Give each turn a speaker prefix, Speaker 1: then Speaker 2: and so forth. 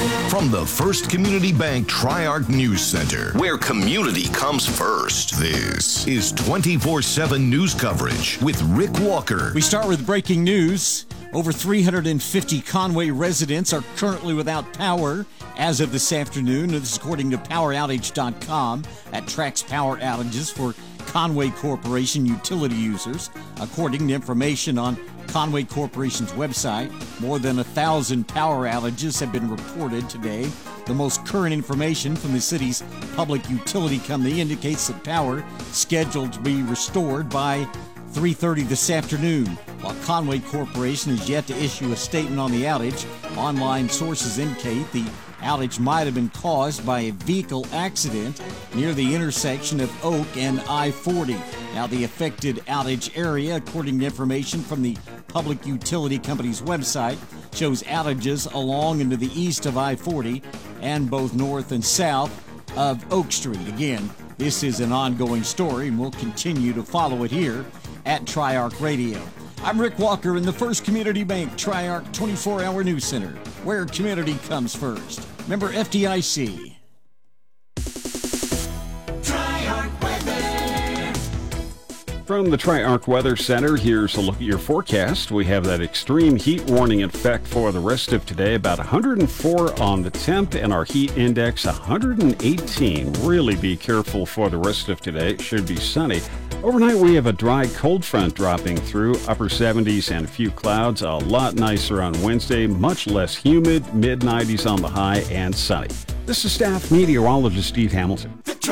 Speaker 1: From the First Community Bank Tri-Arc News Center, where community comes first, this is 24/7 news coverage with Rick Walker.
Speaker 2: We start with breaking news. Over 350 Conway residents are currently without power as of this afternoon. This is according to PowerOutage.com. That tracks power outages for Conway Corporation utility users. According to information on Conway Corporation's website, more than 1,000 power outages have been reported today. The most current information from the city's public utility company indicates that power scheduled to be restored by 3:30 this afternoon. While Conway Corporation is yet to issue a statement on the outage, online sources indicate the outage might have been caused by a vehicle accident near the intersection of Oak and I-40. Now, the affected outage area, according to information from the public utility company's website, shows outages along and to the east of I-40 and both north and south of Oak Street. Again, this is an ongoing story, and we'll continue to follow it here at Tri-Arc Radio. I'm Rick Walker in the First Community Bank Tri-Arc 24-hour News Center, where community comes first. Member FDIC.
Speaker 3: Tri-Arc Weather.
Speaker 4: From the Tri-Arc Weather Center, here's a look at your forecast. We have that extreme heat warning in effect for the rest of today, about 104 on the temp, and our heat index 118. Really be careful for the rest of today. It should be sunny. Overnight, we have a dry cold front dropping through, upper 70s and a few clouds. A lot nicer on Wednesday, much less humid, mid-90s on the high, and sunny. This is staff meteorologist Steve Hamilton.